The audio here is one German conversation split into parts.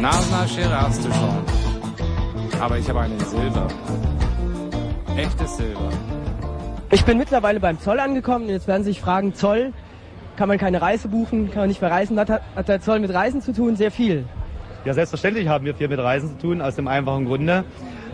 Nasenhaarschere hast du schon. Aber ich habe eine in Silber. Echtes Silber. Ich bin mittlerweile beim Zoll angekommen. Jetzt werden Sie sich fragen, Zoll, kann man keine Reise buchen, kann man nicht verreisen. Was hat der Zoll mit Reisen zu tun? Sehr viel. Ja, selbstverständlich haben wir viel mit Reisen zu tun, aus dem einfachen Grunde.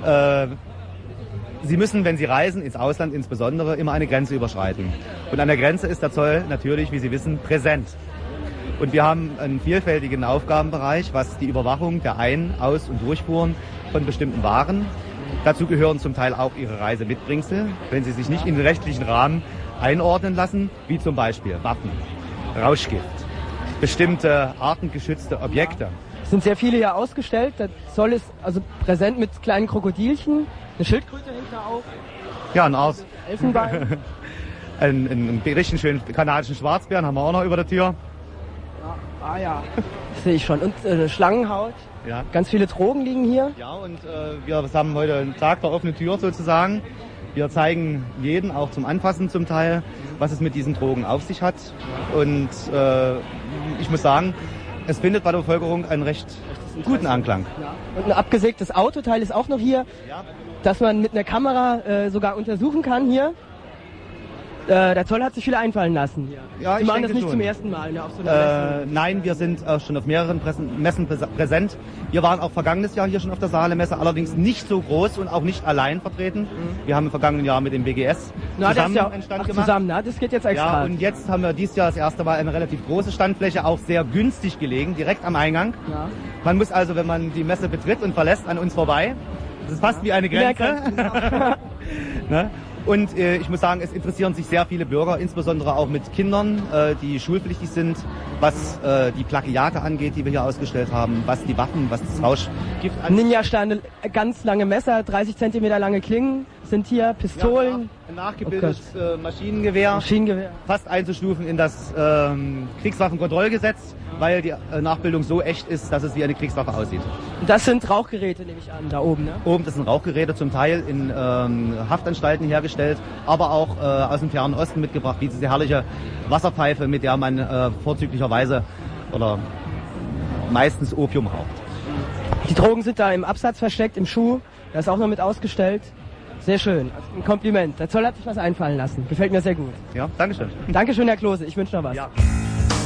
Sie müssen, wenn Sie reisen, ins Ausland insbesondere, immer eine Grenze überschreiten. Und an der Grenze ist der Zoll natürlich, wie Sie wissen, präsent. Und wir haben einen vielfältigen Aufgabenbereich, was die Überwachung der Ein-, Aus- und Durchfuhren von bestimmten Waren. Dazu gehören zum Teil auch Ihre Reisemitbringsel, wenn Sie sich nicht in den rechtlichen Rahmen einordnen lassen, wie zum Beispiel Waffen, Rauschgift, bestimmte artengeschützte Objekte. Es sind sehr viele hier ausgestellt. Der Zoll ist also präsent mit kleinen Krokodilchen. Eine Schildkröte hängt da auch. Ja, ein Ars. Elfenbein. einen richtig schönen kanadischen Schwarzbären haben wir auch noch über der Tür. Ja, das sehe ich schon. Und Schlangenhaut. Ja. Ganz viele Drogen liegen hier. Ja, und wir haben heute einen Tag der offenen Tür sozusagen. Wir zeigen jeden, auch zum Anfassen zum Teil, was es mit diesen Drogen auf sich hat. Und ich muss sagen, es findet bei der Bevölkerung einen recht guten Anklang. Ja. Und ein abgesägtes Autoteil ist auch noch hier, ja, das man mit einer Kamera sogar untersuchen kann hier. Der Zoll hat sich viel einfallen lassen hier. Ja, Sie machen das nicht schon zum ersten Mal, ne, auf so einer Messe. Nein, wir sind schon auf mehreren Messen präsent. Wir waren auch vergangenes Jahr hier schon auf der Saale-Messe, allerdings nicht so groß und auch nicht allein vertreten. Mhm. Wir haben im vergangenen Jahr mit dem BGS zusammen einen Stand gemacht. Zusammen, ne? Das geht jetzt extra. Ja, und jetzt haben wir dieses Jahr das erste Mal eine relativ große Standfläche, auch sehr günstig gelegen, direkt am Eingang. Ja. Man muss also, wenn man die Messe betritt und verlässt, an uns vorbei. Das ist fast wie eine Grenze. Ne? Und ich muss sagen, es interessieren sich sehr viele Bürger, insbesondere auch mit Kindern, die schulpflichtig sind, was die Plagiate angeht, die wir hier ausgestellt haben, was die Waffen, was das Rauschgift angeht. Ninja-Steine, ganz lange Messer, 30 Zentimeter lange Klingen sind hier, Pistolen. Ja, ein nachgebildetes Maschinengewehr, fast einzustufen in das Kriegswaffenkontrollgesetz, weil die Nachbildung so echt ist, dass es wie eine Kriegswaffe aussieht. Und das sind Rauchgeräte, nehme ich an, da oben, ne? Oben, das sind Rauchgeräte, zum Teil in Haftanstalten hergestellt, aber auch aus dem Fernen Osten mitgebracht, wie diese herrliche Wasserpfeife, mit der man vorzüglicherweise oder meistens Opium raucht. Die Drogen sind da im Absatz versteckt, im Schuh, das ist auch noch mit ausgestellt. Sehr schön, also ein Kompliment. Der Zoll hat sich was einfallen lassen, gefällt mir sehr gut. Ja, Dankeschön. Dankeschön, Herr Klose, ich wünsche noch was. Ja.